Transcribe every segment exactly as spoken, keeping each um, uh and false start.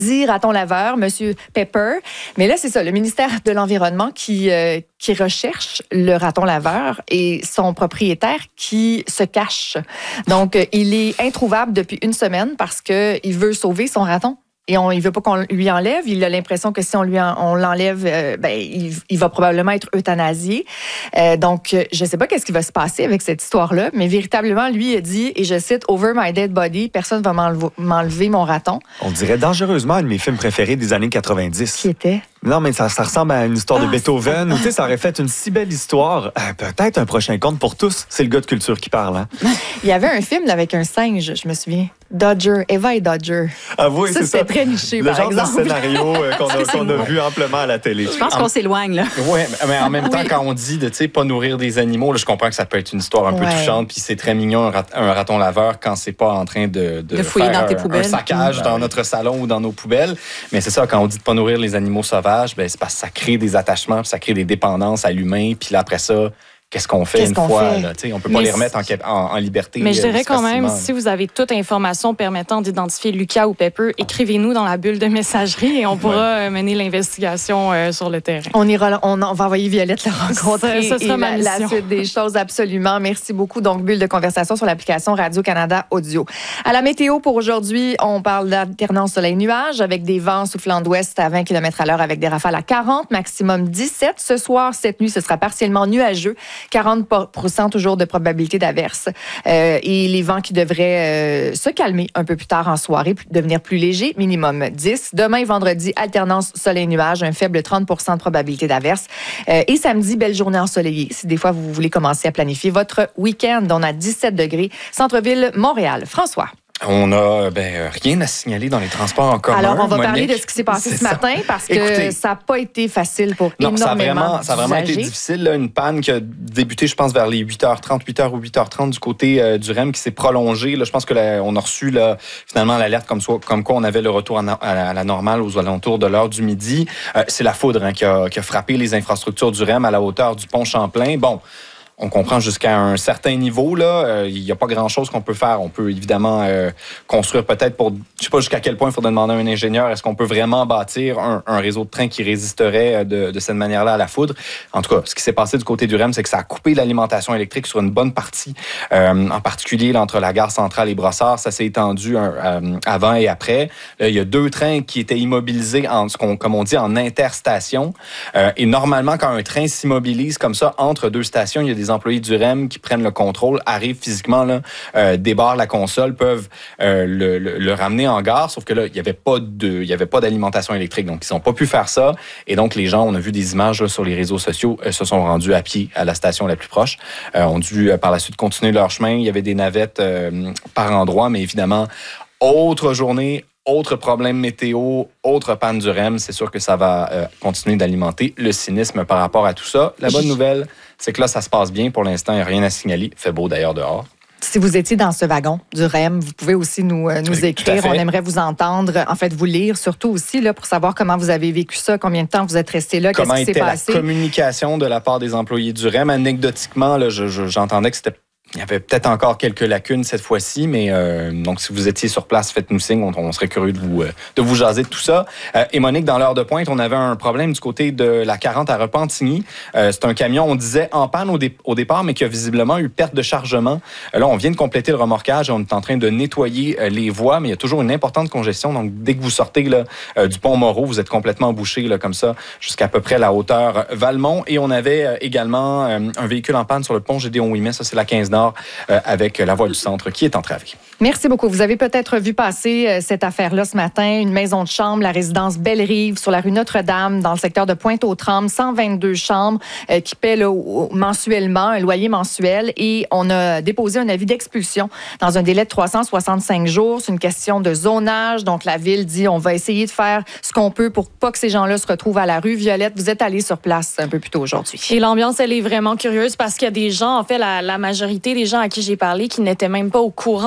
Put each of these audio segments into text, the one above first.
dit raton laveur, M. Pepper. Mais là, c'est ça, le ministère de l'Environnement qui, euh, qui recherche le raton laveur et son propriétaire qui se cache. Donc, euh, il est introuvable depuis une semaine parce qu'il veut sauver son raton. Et on, il ne veut pas qu'on lui enlève. Il a l'impression que si on lui en, on l'enlève, euh, ben, il, il va probablement être euthanasié. Euh, donc, je ne sais pas qu'est-ce qui va se passer avec cette histoire-là, mais véritablement, lui a dit, et je cite, « Over my dead body, personne ne va m'enlever, m'enlever mon raton. » On dirait dangereusement un de mes films préférés des années quatre-vingt-dix. Qui était? Non, mais ça, ça ressemble à une histoire ah, de Beethoven. Ou, tu sais, ça aurait fait une si belle histoire. Euh, peut-être un prochain conte pour tous. C'est le gars de culture qui parle. Hein? Il y avait un film là, avec un singe, je me souviens. Dodger, Eva et Dodger. Ah oui, ça, c'est ça. C'était très niché, le par genre exemple. de scénario euh, qu'on, a, qu'on a vu amplement à la télé. Je pense qu'on s'éloigne, là. Oui, mais en même temps, oui. Quand on dit de ne pas nourrir des animaux, là, je comprends que ça peut être une histoire un ouais. peu touchante, puis c'est très mignon, un, rat, un raton laveur, quand c'est pas en train de, de, de fouiller faire dans tes un, poubelles. un saccage mmh, dans oui. notre salon ou dans nos poubelles. Mais c'est ça, quand on dit de pas nourrir les animaux sauvages, ben, c'est parce que ça crée des attachements, puis ça crée des dépendances à l'humain, puis là, après ça... Qu'est-ce qu'on fait Qu'est-ce une qu'on fois? Fait? Là, on ne peut pas mais les remettre en, en, en liberté. Mais je dirais quand facilement. même, si vous avez toute information permettant d'identifier Lucas ou Pepper, écrivez-nous dans la bulle de messagerie et on pourra ouais. mener l'investigation euh, sur le terrain. On ira, on, on va envoyer Violette le rencontrer. Ça, ça sera et ma la, mission. La suite des choses, absolument. Merci beaucoup. Donc, bulle de conversation sur l'application Radio-Canada Audio. À la météo pour aujourd'hui, on parle d'alternance soleil-nuage avec des vents soufflant d'ouest à vingt kilomètres à l'heure avec des rafales à quarante, maximum dix-sept. Ce soir, cette nuit, ce sera partiellement nuageux, quarante pour cent toujours de probabilité d'averse. Euh, et les vents qui devraient euh, se calmer un peu plus tard en soirée, devenir plus légers, minimum dix. Demain, vendredi, alternance soleil-nuage, un faible trente pour cent de probabilité d'averse. Euh, et samedi, belle journée ensoleillée. Si des fois, vous voulez commencer à planifier votre week-end, on a dix-sept degrés. Centre-ville, Montréal. François. On n'a ben, rien à signaler dans les transports en commun. Alors, on va Monique. parler de ce qui s'est passé C'est ce matin ça. parce que Écoutez, ça n'a pas été facile pour non, énormément ça a vraiment, ça a vraiment été difficile. Là, une panne qui a débuté, je pense, vers les huit heures trente, huit heures ou huit heures trente du côté euh, du R E M qui s'est prolongée. Là, je pense qu'on a reçu là, finalement l'alerte comme, soit, comme quoi on avait le retour à, à, la, à la normale aux alentours de l'heure du midi. Euh, c'est la foudre hein, qui, a, qui a frappé les infrastructures du R E M à la hauteur du pont Champlain. Bon, on comprend jusqu'à un certain niveau, là, euh, il n'y a pas grand-chose qu'on peut faire. On peut évidemment euh, construire peut-être pour... Je ne sais pas jusqu'à quel point il faudrait demander à un ingénieur, est-ce qu'on peut vraiment bâtir un, un réseau de trains qui résisterait de, de cette manière-là à la foudre? En tout cas, ce qui s'est passé du côté du R E M, c'est que ça a coupé l'alimentation électrique sur une bonne partie, euh, en particulier là, entre la gare centrale et Brossard. Ça s'est étendu euh, avant et après. Là, il y a deux trains qui étaient immobilisés, en, ce qu'on, comme on dit, en interstation. Euh, et normalement, quand un train s'immobilise comme ça entre deux stations, il y a des employés du R E M qui prennent le contrôle, arrivent physiquement, là, euh, débarrent la console, peuvent euh, le, le, le ramener en gare, sauf que là, il n'y avait pas de, il y avait pas d'alimentation électrique, donc ils n'ont pas pu faire ça. Et donc, les gens, on a vu des images là, sur les réseaux sociaux, euh, se sont rendus à pied à la station la plus proche, euh, ont dû euh, par la suite continuer leur chemin. Il y avait des navettes euh, par endroit, mais évidemment, autre journée, autre problème météo, autre panne du R E M, c'est sûr que ça va euh, continuer d'alimenter le cynisme par rapport à tout ça. La bonne nouvelle, c'est que là, ça se passe bien. Pour l'instant, il n'y a rien à signaler. Il fait beau d'ailleurs dehors. Si vous étiez dans ce wagon du R E M, vous pouvez aussi nous, euh, nous écrire. On aimerait vous entendre, en fait, vous lire, surtout aussi là, pour savoir comment vous avez vécu ça, combien de temps vous êtes resté là, comment qu'est-ce qui s'est passé. Comment était la communication de la part des employés du R E M? Anecdotiquement, là, je, je, j'entendais que c'était il y avait peut-être encore quelques lacunes cette fois-ci, mais euh, donc si vous étiez sur place, faites-nous signe, on, on serait curieux de vous, euh, de vous jaser de tout ça. Euh, et Monique, dans l'heure de pointe, on avait un problème du côté de la quarante à Repentigny. Euh, c'est un camion, on disait en panne au, dé- au départ, mais qui a visiblement eu perte de chargement. Euh, là, on vient de compléter le remorquage et on est en train de nettoyer euh, les voies, mais il y a toujours une importante congestion. Donc, dès que vous sortez là, euh, du pont Moreau, vous êtes complètement bouché là, comme ça, jusqu'à peu près la hauteur Valmont. Et on avait euh, également euh, un véhicule en panne sur le pont Gédéon-Ouimet, ça c'est la quinze Nord, Euh, avec la voie du centre qui est entravée. Merci beaucoup. Vous avez peut-être vu passer euh, cette affaire-là ce matin. Une maison de chambre, la résidence Belle-Rive, sur la rue Notre-Dame, dans le secteur de Pointe-aux-Trembles, cent vingt-deux chambres euh, qui paient là, mensuellement, un loyer mensuel. Et on a déposé un avis d'expulsion dans un délai de trois cent soixante-cinq jours. C'est une question de zonage. Donc, la Ville dit on va essayer de faire ce qu'on peut pour pas que ces gens-là se retrouvent à la rue. Violette, vous êtes allée sur place un peu plus tôt aujourd'hui. Et l'ambiance, elle est vraiment curieuse parce qu'il y a des gens, en fait, la, la majorité des gens à qui j'ai parlé qui n'étaient même pas au courant qu'il y avait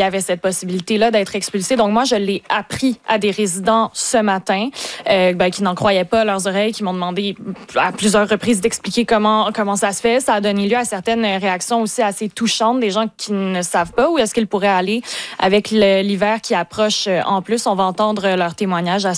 avait cette possibilité-là d'être expulsés. Donc, moi, je l'ai appris à des résidents ce matin euh, ben, qui n'en croyaient pas leurs oreilles, qui m'ont demandé à plusieurs reprises d'expliquer comment, comment ça se fait. Ça a donné lieu à certaines réactions aussi assez touchantes, des gens qui ne savent pas où est-ce qu'ils pourraient aller avec le, l'hiver qui approche en plus. On va entendre leur témoignage à